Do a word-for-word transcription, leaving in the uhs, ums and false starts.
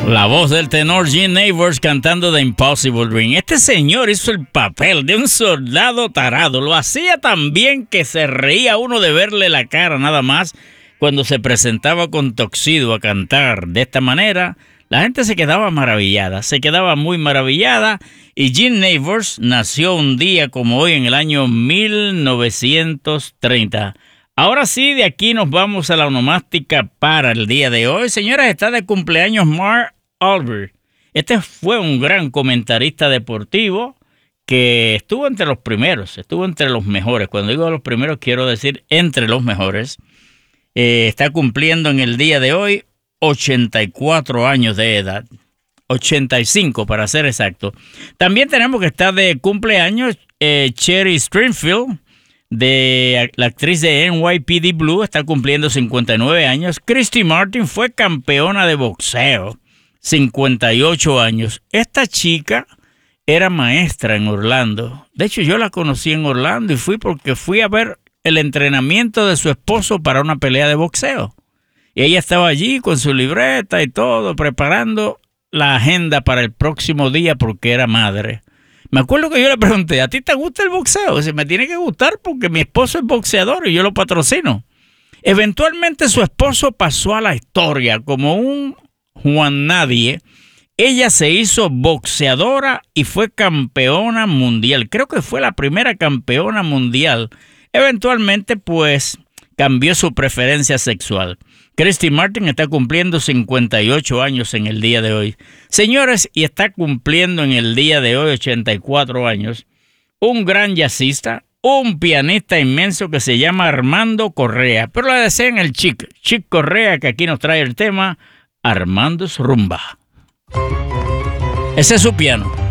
La voz del tenor Gene Neighbors cantando The Impossible Dream. Este señor hizo el papel de un soldado tarado. Lo hacía tan bien que se reía uno de verle la cara nada más cuando se presentaba con Tuxedo a cantar de esta manera. La gente se quedaba maravillada, se quedaba muy maravillada. Y Gene Neighbors nació un día como hoy en el año mil novecientos treinta. Ahora sí, de aquí nos vamos a la onomástica para el día de hoy. Señoras, está de cumpleaños Mark Albert. Este fue un gran comentarista deportivo que estuvo entre los primeros, estuvo entre los mejores. Cuando digo los primeros, quiero decir entre los mejores. Eh, está cumpliendo en el día de hoy ochenta y cuatro años de edad. ochenta y cinco para ser exacto. También tenemos que estar de cumpleaños eh, Cherry Stringfield, de la actriz de N Y P D Blue, está cumpliendo cincuenta y nueve años. Christy Martin fue campeona de boxeo, cincuenta y ocho años. Esta chica era maestra en Orlando. De hecho, yo la conocí en Orlando y fui porque fui a ver el entrenamiento de su esposo para una pelea de boxeo. Y ella estaba allí con su libreta y todo, preparando la agenda para el próximo día porque era madre. Me acuerdo que yo le pregunté, ¿a ti te gusta el boxeo? Dice, me tiene que gustar porque mi esposo es boxeador y yo lo patrocino. Eventualmente su esposo pasó a la historia como un Juan Nadie. Ella se hizo boxeadora y fue campeona mundial. Creo que fue la primera campeona mundial. Eventualmente, pues, cambió su preferencia sexual. Christy Martin está cumpliendo cincuenta y ocho años en el día de hoy. Señores, y está cumpliendo en el día de hoy ochenta y cuatro años un gran jazzista, un pianista inmenso que se llama Armando Correa. Pero le desean el Chic, Chic Correa, que aquí nos trae el tema Armando's Rumba. Ese es su piano.